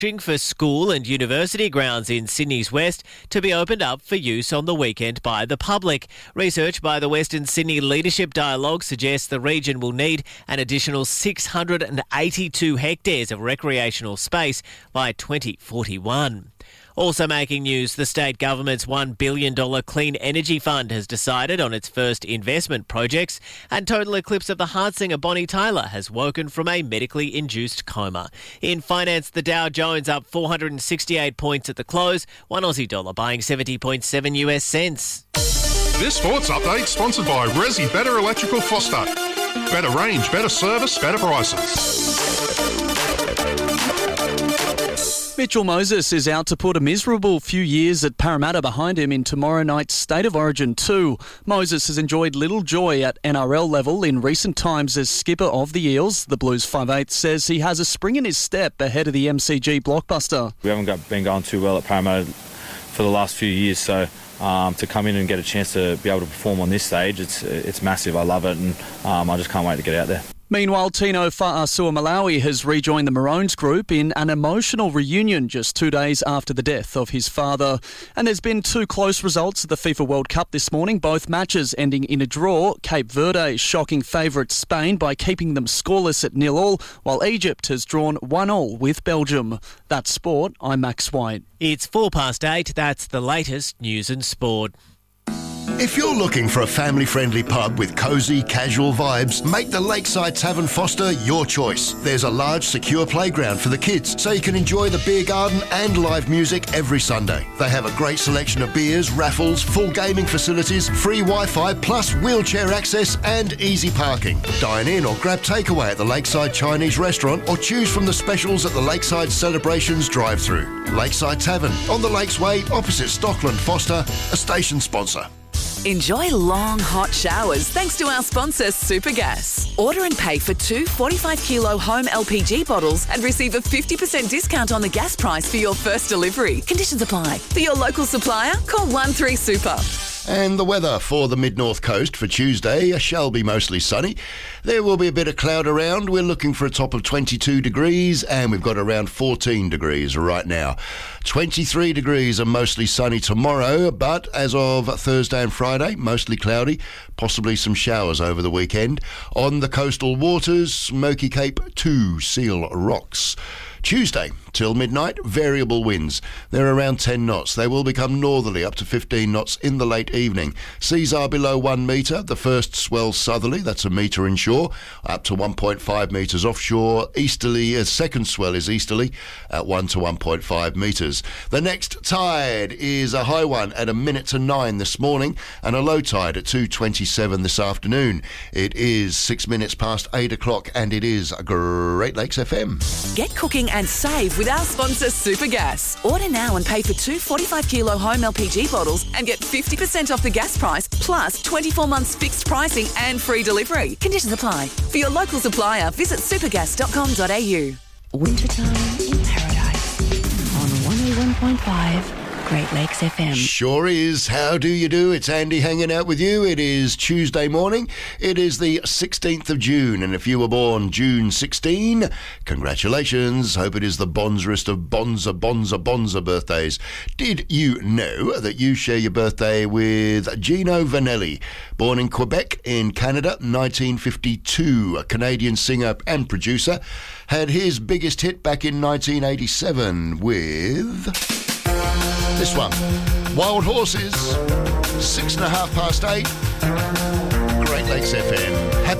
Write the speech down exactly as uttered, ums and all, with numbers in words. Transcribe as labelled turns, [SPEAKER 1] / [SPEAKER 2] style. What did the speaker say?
[SPEAKER 1] for school and university grounds in Sydney's West to be opened up for use on the weekend by the public. Research by the Western Sydney Leadership Dialogue suggests the region will need an additional six hundred eighty-two hectares of recreational space by twenty forty-one. Also making news, the state government's one billion dollars Clean Energy Fund has decided on its first investment projects, and total eclipse of the heart singer Bonnie Tyler has woken from a medically induced coma. In finance, the Dow Jones up four hundred sixty-eight points at the close, one Aussie dollar buying seventy point seven U S cents.
[SPEAKER 2] This sports update sponsored by Resi Better Electrical Foster. Better range, better service, better prices.
[SPEAKER 3] Mitchell Moses is out to put a miserable few years at Parramatta behind him in tomorrow night's State of Origin two. Moses has enjoyed little joy at N R L level in recent times as skipper of the Eels. The Blues five eighth says he has a spring in his step ahead of the M C G blockbuster.
[SPEAKER 4] We haven't got, been going too well at Parramatta for the last few years, so um, to come in and get a chance to be able to perform on this stage, it's it's massive. I love it, and um, I just can't wait to get out there.
[SPEAKER 3] Meanwhile, Tino Fa'asua-Malawi has rejoined the Maroons group in an emotional reunion just two days after the death of his father. And there's been two close results at the FIFA World Cup this morning, both matches ending in a draw. Cape Verde shocking favourite Spain by keeping them scoreless at nil all, while Egypt has drawn one all with Belgium. That's sport. I'm Max White.
[SPEAKER 1] It's four past eight. That's the latest news and sport.
[SPEAKER 5] If you're looking for a family-friendly pub with cosy, casual vibes, make the Lakeside Tavern Foster your choice. There's a large, secure playground for the kids, so you can enjoy the beer garden and live music every Sunday. They have a great selection of beers, raffles, full gaming facilities, free Wi-Fi, plus wheelchair access and easy parking. Dine in or grab takeaway at the Lakeside Chinese restaurant, or choose from the specials at the Lakeside Celebrations drive-thru. Lakeside Tavern, on the Lakes Way, opposite Stockland Foster, a station sponsor.
[SPEAKER 6] Enjoy long, hot showers thanks to our sponsor, Supergas. Order and pay for two forty-five kilo home L P G bottles and receive a fifty percent discount on the gas price for your first delivery. Conditions apply. For your local supplier, call one three super.
[SPEAKER 5] And the weather for the mid-north coast for Tuesday shall be mostly sunny. There will be a bit of cloud around. We're looking for a top of twenty-two degrees, and we've got around fourteen degrees right now. twenty-three degrees and mostly sunny tomorrow, but as of Thursday and Friday, mostly cloudy, possibly some showers over the weekend. On the coastal waters, Smoky Cape to Seal Rocks. Tuesday till midnight, variable winds. They're around ten knots. They will become northerly up to fifteen knots in the late evening. Seas are below one metre. The first swell southerly, that's a metre inshore, up to one point five metres offshore. Easterly, a second swell is easterly at one to one point five metres. The next tide is a high one at a minute to nine this morning and a low tide at two twenty-seven this afternoon. It is six minutes past eight o'clock and it is Great Lakes F M.
[SPEAKER 6] Get cooking and save with our sponsor, Supergas. Order now and pay for two forty-five kilo home L P G bottles and get fifty percent off the gas price, plus twenty-four months fixed pricing and free delivery. Conditions apply. For your local supplier, visit supergas dot com dot a u.
[SPEAKER 7] Wintertime in Paradise on one oh one point five Great Lakes F M.
[SPEAKER 5] Sure is. How do you do? It's Andy hanging out with you. It is Tuesday morning. It is the sixteenth of June, and if you were born June sixteenth, congratulations. Hope it is the bonzerest of bonza, bonza, bonza birthdays. Did you know that you share your birthday with Gino Vanelli? Born in Quebec in Canada, nineteen fifty-two, a Canadian singer and producer, had his biggest hit back in nineteen eighty-seven with this one, Wild Horses, six and a half past eight, Great Lakes F M.